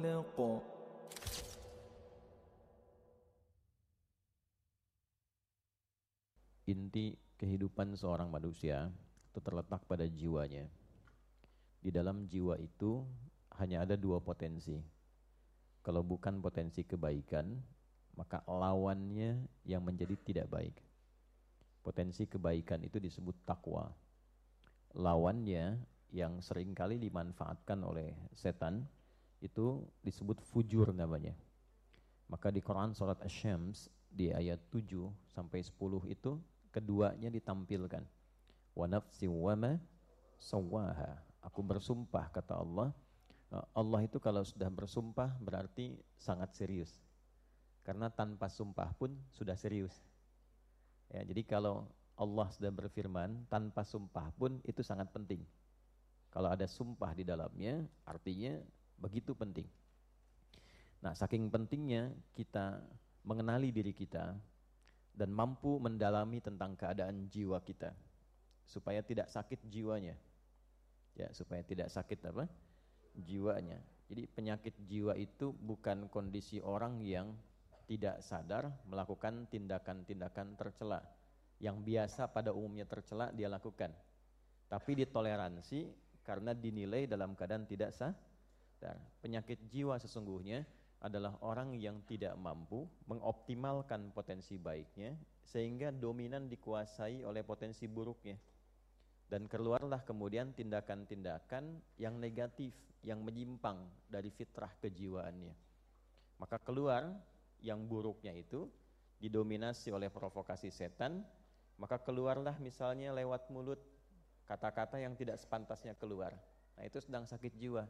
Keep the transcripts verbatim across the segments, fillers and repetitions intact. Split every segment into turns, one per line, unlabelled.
Inti kehidupan seorang manusia itu terletak pada jiwanya. Di dalam jiwa itu hanya ada dua potensi. Kalau bukan potensi kebaikan, maka lawannya yang menjadi tidak baik. Potensi kebaikan itu disebut takwa. Lawannya yang seringkali dimanfaatkan oleh setan itu disebut fujur namanya. Maka di Quran surat Asy-Syams di ayat tujuh sampai sepuluh itu keduanya ditampilkan. Wa nafsi wa ma sawwaha. Aku bersumpah, kata Allah. Allah itu kalau sudah bersumpah berarti sangat serius. Karena tanpa sumpah pun sudah serius. Ya, jadi kalau Allah sudah berfirman tanpa sumpah pun itu sangat penting. Kalau ada sumpah di dalamnya artinya begitu penting. Nah, saking pentingnya kita mengenali diri kita dan mampu mendalami tentang keadaan jiwa kita supaya tidak sakit jiwanya. Ya, supaya tidak sakit apa? Jiwanya. Jadi penyakit jiwa itu bukan kondisi orang yang tidak sadar melakukan tindakan-tindakan tercela. Yang biasa pada umumnya tercela dia lakukan. Tapi ditoleransi karena dinilai dalam keadaan tidak sadar. Penyakit jiwa sesungguhnya adalah orang yang tidak mampu mengoptimalkan potensi baiknya sehingga dominan dikuasai oleh potensi buruknya. Dan keluarlah kemudian tindakan-tindakan yang negatif, yang menyimpang dari fitrah kejiwaannya. Maka keluar yang buruknya itu didominasi oleh provokasi setan, maka keluarlah misalnya lewat mulut kata-kata yang tidak sepantasnya keluar. Nah, itu sedang sakit jiwa.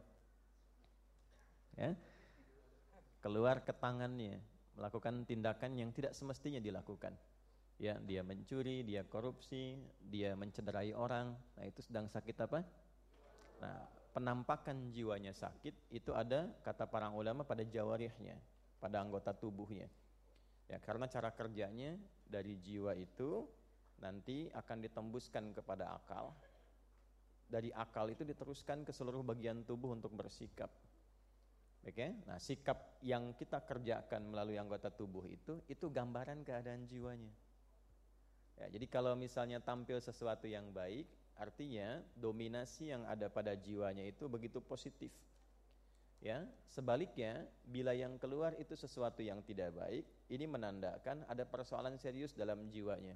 Ya. Keluar ke tangannya, melakukan tindakan yang tidak semestinya dilakukan. Ya, dia mencuri, dia korupsi, dia mencederai orang. Nah, itu sedang sakit apa? Nah, penampakan jiwanya sakit itu ada kata para ulama pada jawarihnya, pada anggota tubuhnya. Ya, karena cara kerjanya dari jiwa itu nanti akan ditembuskan kepada akal. Dari akal itu diteruskan ke seluruh bagian tubuh untuk bersikap. Oke, nah sikap yang kita kerjakan melalui anggota tubuh itu, itu gambaran keadaan jiwanya. Ya, jadi kalau misalnya tampil sesuatu yang baik, artinya dominasi yang ada pada jiwanya itu begitu positif. Ya, sebaliknya bila yang keluar itu sesuatu yang tidak baik, ini menandakan ada persoalan serius dalam jiwanya.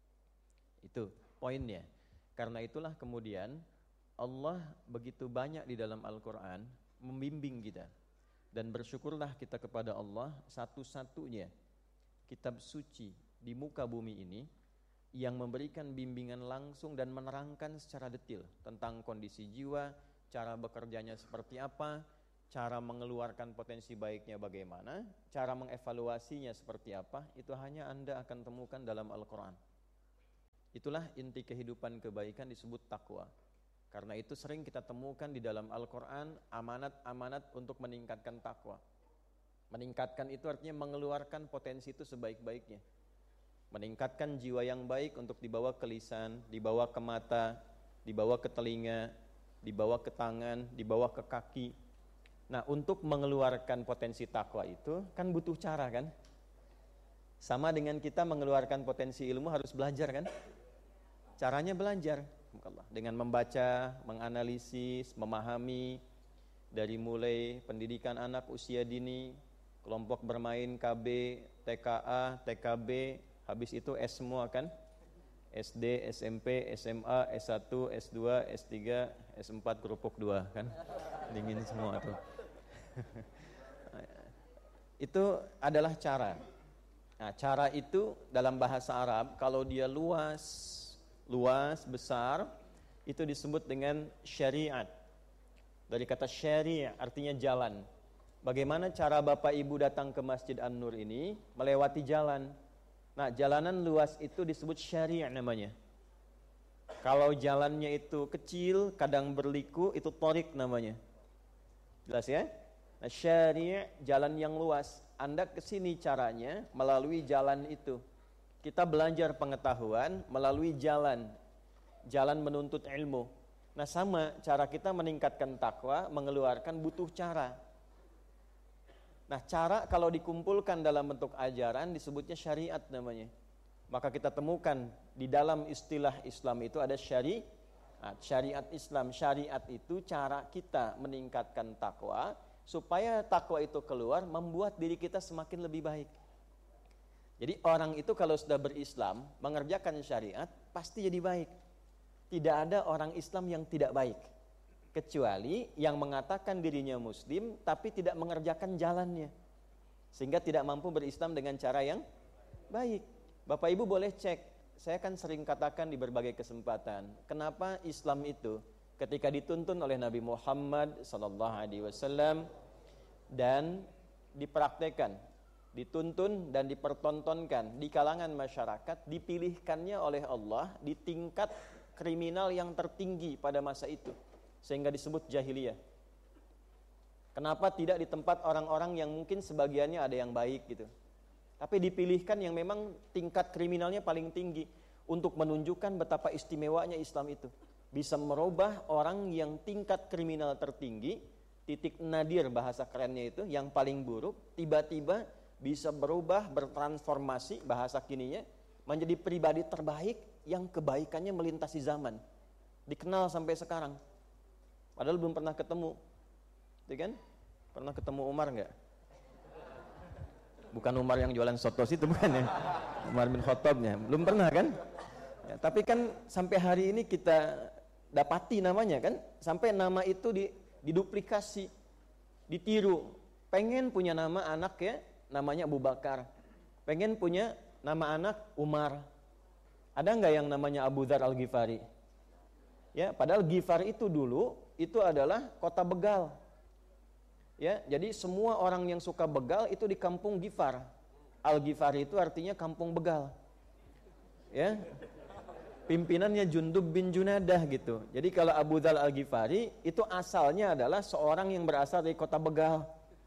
Itu poinnya. Karena itulah kemudian Allah begitu banyak di dalam Al-Quran membimbing kita. Dan bersyukurlah kita kepada Allah satu-satunya kitab suci di muka bumi ini yang memberikan bimbingan langsung dan menerangkan secara detail tentang kondisi jiwa, cara bekerjanya seperti apa, cara mengeluarkan potensi baiknya bagaimana, cara mengevaluasinya seperti apa, itu hanya Anda akan temukan dalam Al-Quran. Itulah inti kehidupan kebaikan disebut takwa. Karena itu sering kita temukan di dalam Al-Quran amanat-amanat untuk meningkatkan takwa. Meningkatkan itu artinya mengeluarkan potensi itu sebaik-baiknya. Meningkatkan jiwa yang baik untuk dibawa ke lisan, dibawa ke mata, dibawa ke telinga, dibawa ke tangan, dibawa ke kaki. Nah, untuk mengeluarkan potensi takwa itu kan butuh cara kan? Sama dengan kita mengeluarkan potensi ilmu harus belajar kan? Caranya belajar dengan membaca, menganalisis, memahami dari mulai pendidikan anak usia dini, kelompok bermain K B, T K A, T K B, habis itu S semua kan? S D, S M P, S M A, S satu, S dua, S tiga, S empat, kerupuk dua kan? Dingin semua tuh. Itu adalah cara. Nah, cara itu dalam bahasa Arab kalau dia luas luas, besar, itu disebut dengan syariat. Dari kata syari' artinya jalan. Bagaimana cara Bapak Ibu datang ke Masjid An-Nur ini? Melewati jalan. Nah, jalanan luas itu disebut syari' namanya. Kalau jalannya itu kecil, kadang berliku, itu thoriq namanya. Jelas ya? Nah, syari' jalan yang luas. Anda kesini caranya melalui jalan itu. Kita belajar pengetahuan melalui jalan. Jalan menuntut ilmu. Nah, sama cara kita meningkatkan takwa, mengeluarkan butuh cara.
Nah, cara kalau dikumpulkan dalam bentuk ajaran disebutnya syariat namanya. Maka kita temukan di dalam istilah Islam itu ada syariat. Syariat Islam, syariat itu cara kita meningkatkan takwa supaya takwa itu keluar membuat diri kita semakin lebih baik. Jadi orang itu kalau sudah berislam, mengerjakan syariat pasti jadi baik. Tidak ada orang Islam yang tidak baik. Kecuali yang mengatakan dirinya muslim tapi tidak mengerjakan jalannya. Sehingga tidak mampu berislam dengan cara yang baik. Bapak Ibu boleh cek, saya kan sering katakan di berbagai kesempatan, kenapa Islam itu ketika dituntun oleh Nabi Muhammad sallallahu alaihi wasallam dan dipraktekkan, dituntun dan dipertontonkan di kalangan masyarakat, dipilihkannya oleh Allah di tingkat kriminal yang tertinggi pada masa itu, sehingga disebut jahiliyah. Kenapa tidak di tempat orang-orang yang mungkin sebagiannya ada yang baik gitu, tapi dipilihkan yang memang tingkat kriminalnya paling tinggi untuk menunjukkan betapa istimewanya Islam itu. Bisa merubah orang yang tingkat kriminal tertinggi, titik nadir bahasa kerennya itu, yang paling buruk, tiba-tiba bisa berubah, bertransformasi bahasa kininya, menjadi pribadi terbaik yang kebaikannya melintasi zaman. Dikenal sampai sekarang. Padahal belum pernah ketemu. Itu kan? Pernah ketemu Umar enggak? Bukan Umar yang jualan soto itu bukan ya. Umar bin Khattabnya. Belum pernah kan? Ya, tapi kan sampai hari ini kita dapati namanya kan. Sampai nama itu di, diduplikasi, ditiru. Pengen punya nama anak ya, namanya Abu Bakar. Pengen punya nama anak Umar. Ada enggak yang namanya Abu Dzar Al-Ghifari? Ya, padahal Ghifar itu dulu itu adalah kota begal. Ya, jadi semua orang yang suka begal itu di kampung Ghifar. Al-Ghifari itu artinya kampung begal. Ya. Pimpinannya Jundub bin Junadah gitu. Jadi kalau Abu Dzar Al-Ghifari itu asalnya adalah seorang yang berasal dari kota begal.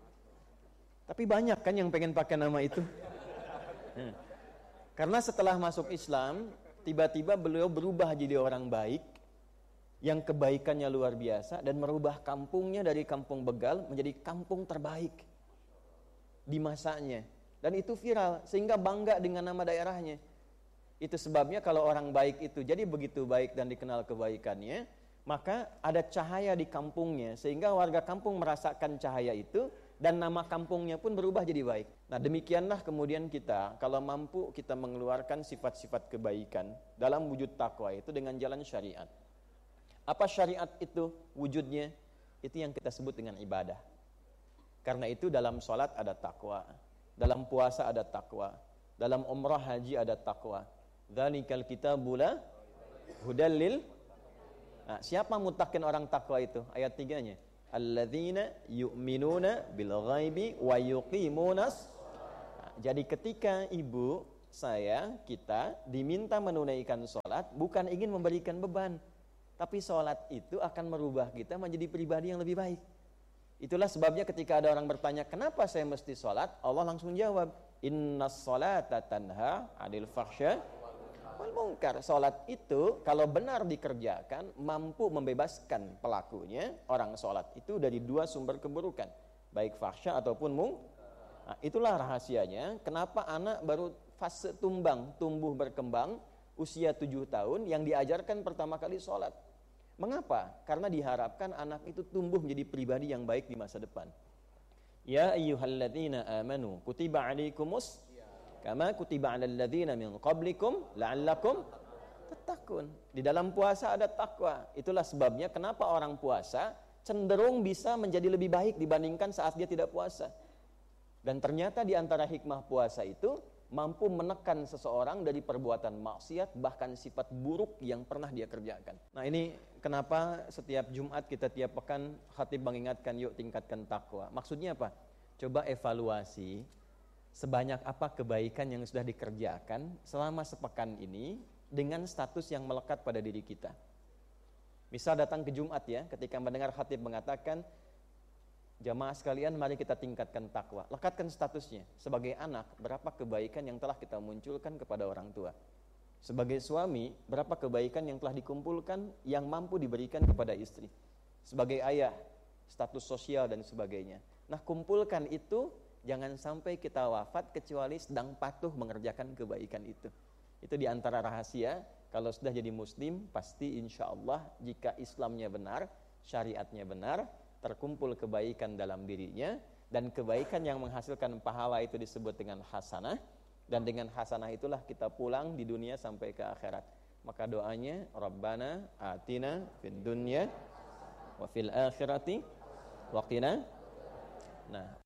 Tapi banyak kan yang pengen pakai nama itu. Hmm. Karena setelah masuk Islam, tiba-tiba beliau berubah jadi orang baik, yang kebaikannya luar biasa, dan merubah kampungnya dari kampung begal menjadi kampung terbaik di masanya. Dan itu viral, sehingga bangga dengan nama daerahnya. Itu sebabnya kalau orang baik itu jadi begitu baik dan dikenal kebaikannya, maka ada cahaya di kampungnya, sehingga warga kampung merasakan cahaya itu, dan nama kampungnya pun berubah jadi baik. Nah, demikianlah kemudian kita, kalau mampu kita mengeluarkan sifat-sifat kebaikan dalam wujud takwa itu dengan jalan syariat. Apa syariat itu wujudnya? Itu yang kita sebut dengan ibadah. Karena itu dalam sholat ada takwa, dalam puasa ada takwa, dalam umrah haji ada takwa. Dzalikal kitabu la hudal lil. Nah, siapa mutakin orang takwa itu? Ayat tiganya. Alladzina yu'minuna bil ghaibi wa yuqimunas. Nah, jadi ketika ibu, saya, kita diminta menunaikan sholat, bukan ingin memberikan beban, tapi sholat itu akan merubah kita menjadi pribadi yang lebih baik. Itulah sebabnya ketika ada orang bertanya, kenapa saya mesti sholat? Allah langsung jawab, innas sholata tanha 'anil fahsya wal munkar. Sholat itu kalau benar dikerjakan mampu membebaskan pelakunya, orang sholat itu, dari dua sumber keburukan, baik fahsya ataupun mung. Nah, itulah rahasianya kenapa anak baru fase tumbang, tumbuh berkembang, usia tujuh tahun yang diajarkan pertama kali sholat. Mengapa? Karena diharapkan anak itu tumbuh menjadi pribadi yang baik di masa depan. Ya ayyuhalladzina amanu kutiba alaikumus kama kutiba alal ladzina min qablikum la'allakum tattaqun. Di dalam puasa ada takwa. Itulah sebabnya kenapa orang puasa cenderung bisa menjadi lebih baik dibandingkan saat dia tidak puasa. Dan ternyata di antara hikmah puasa itu mampu menekan seseorang dari perbuatan maksiat, bahkan sifat buruk yang pernah dia kerjakan. Nah, ini kenapa setiap Jumat kita tiap pekan khatib mengingatkan yuk tingkatkan takwa. Maksudnya apa? Coba evaluasi sebanyak apa kebaikan yang sudah dikerjakan selama sepekan ini dengan status yang melekat pada diri kita. Misal datang ke Jumat ya, ketika mendengar khatib mengatakan, jamaah sekalian, mari kita tingkatkan takwa. Lekatkan statusnya. Sebagai anak, berapa kebaikan yang telah kita munculkan kepada orang tua. Sebagai suami, berapa kebaikan yang telah dikumpulkan yang mampu diberikan kepada istri. Sebagai ayah, status sosial dan sebagainya. Nah, kumpulkan itu jangan sampai kita wafat kecuali sedang patuh mengerjakan kebaikan itu. Itu diantara rahasia, kalau sudah jadi muslim, pasti insya Allah jika Islamnya benar, syariatnya benar, terkumpul kebaikan dalam dirinya, dan kebaikan yang menghasilkan pahala itu disebut dengan hasanah, dan dengan hasanah itulah kita pulang di dunia sampai ke akhirat. Maka doanya, Rabbana atina fid dunya wa fil akhirati wa qina. Nah,